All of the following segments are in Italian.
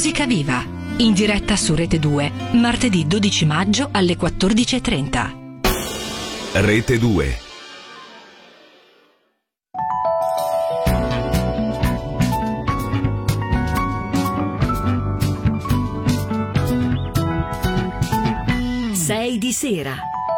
Musica Viva, in diretta su Rete 2, martedì 12 maggio alle 14:30. Rete 2. Sei di sera.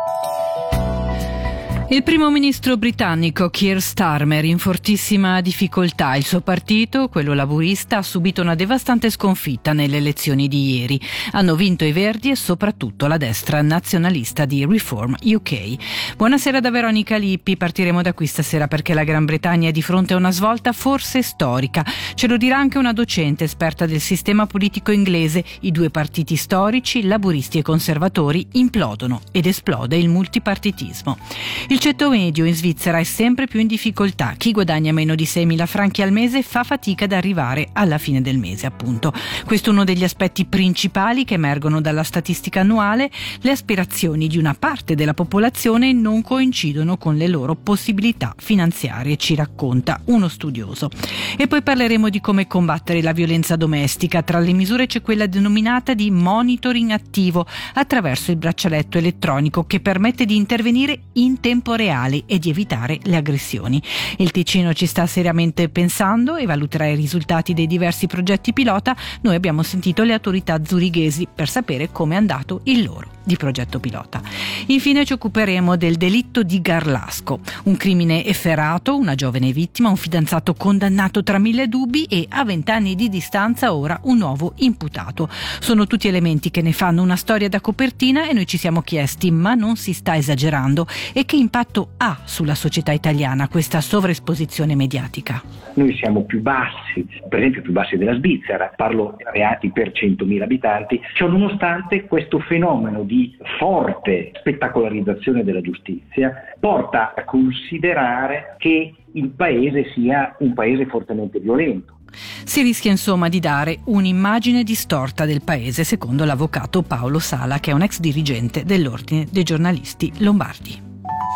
Il primo ministro britannico Keir Starmer in fortissima difficoltà. Il suo partito, quello laburista, ha subito una devastante sconfitta nelle elezioni di ieri. Hanno vinto i Verdi e soprattutto la destra nazionalista di Reform UK. Buonasera da Veronica Lippi. Partiremo da qui stasera perché la Gran Bretagna è di fronte a una svolta forse storica. Ce lo dirà anche una docente esperta del sistema politico inglese. I due partiti storici, laburisti e conservatori, implodono ed esplode il multipartitismo. Il ceto medio in Svizzera è sempre più in difficoltà. Chi guadagna meno di 6.000 franchi al mese fa fatica ad arrivare alla fine del mese, appunto. Questo è uno degli aspetti principali che emergono dalla statistica annuale. Le aspirazioni di una parte della popolazione non coincidono con le loro possibilità finanziarie, ci racconta uno studioso. E poi parleremo di come combattere la violenza domestica. Tra le misure c'è quella denominata di monitoring attivo attraverso il braccialetto elettronico che permette di intervenire in tempo reale e di evitare le aggressioni. Il Ticino ci sta seriamente pensando e valuterà i risultati dei diversi progetti pilota. Noi abbiamo sentito le autorità zurighesi per sapere come è andato il loro di progetto pilota. Infine ci occuperemo del delitto di Garlasco, un crimine efferato, una giovane vittima, un fidanzato condannato tra mille dubbi e a 20 anni di distanza ora un nuovo imputato. Sono tutti elementi che ne fanno una storia da copertina e noi ci siamo chiesti: ma non si sta esagerando? E che impatto ha sulla società italiana questa sovraesposizione mediatica? Noi siamo più bassi, per esempio più bassi della Svizzera, parlo reati per 100.000 abitanti, cioè nonostante questo fenomeno di forte spettacolarizzazione della giustizia porta a considerare che il paese sia un paese fortemente violento. Si rischia insomma di dare un'immagine distorta del paese, secondo l'avvocato Paolo Sala, che è un ex dirigente dell'Ordine dei giornalisti lombardi.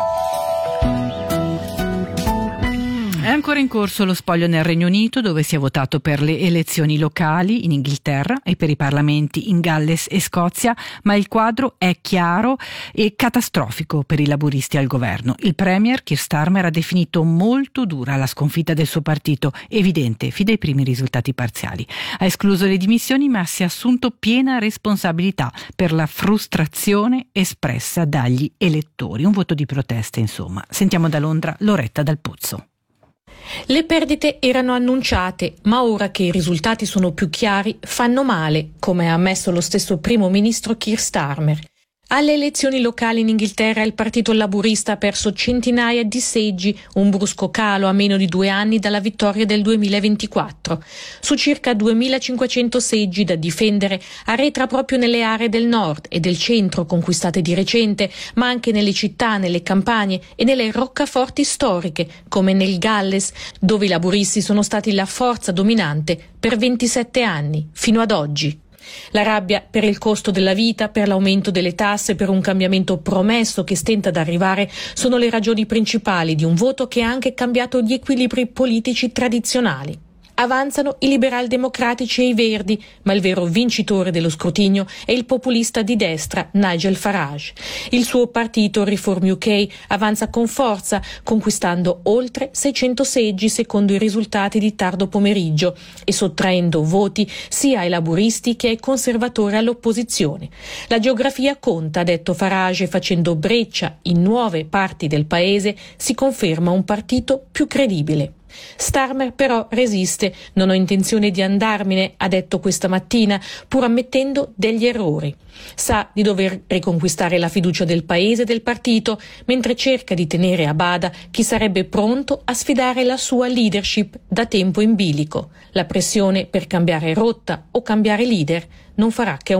È ancora in corso lo spoglio nel Regno Unito, dove si è votato per le elezioni locali in Inghilterra e per i parlamenti in Galles e Scozia, ma il quadro è chiaro e catastrofico per i laburisti al governo. Il premier Keir Starmer ha definito molto dura la sconfitta del suo partito, evidente fin dai primi risultati parziali. Ha escluso le dimissioni, ma si è assunto piena responsabilità per la frustrazione espressa dagli elettori. Un voto di protesta, insomma. Sentiamo da Londra Loretta Dal Pozzo. Le perdite erano annunciate, ma ora che i risultati sono più chiari fanno male, come ha ammesso lo stesso primo ministro Keir Starmer. Alle elezioni locali in Inghilterra il partito laburista ha perso centinaia di seggi, un brusco calo a meno di 2 anni dalla vittoria del 2024. Su circa 2.500 seggi da difendere arretra proprio nelle aree del nord e del centro conquistate di recente, ma anche nelle città, nelle campagne e nelle roccaforti storiche, come nel Galles, dove i laburisti sono stati la forza dominante per 27 anni, fino ad oggi. La rabbia per il costo della vita, per l'aumento delle tasse, per un cambiamento promesso che stenta ad arrivare sono le ragioni principali di un voto che ha anche cambiato gli equilibri politici tradizionali. Avanzano i liberal-democratici e i verdi, ma il vero vincitore dello scrutinio è il populista di destra Nigel Farage. Il suo partito Reform UK avanza con forza, conquistando oltre 600 seggi secondo i risultati di tardo pomeriggio e sottraendo voti sia ai laburisti che ai conservatori all'opposizione. La geografia conta, ha detto Farage, facendo breccia in nuove parti del paese si conferma un partito più credibile. Starmer però resiste. Non ho intenzione di andarmene, ha detto questa mattina, pur ammettendo degli errori. Sa di dover riconquistare la fiducia del paese e del partito, mentre cerca di tenere a bada chi sarebbe pronto a sfidare la sua leadership da tempo in bilico. La pressione per cambiare rotta o cambiare leader non farà che